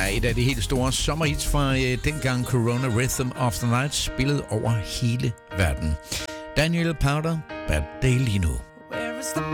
et af de helt store sommerhits fra dengang Corona Rhythm of the Night spillede over hele verden. Daniel Powter, Bad Day lige nu.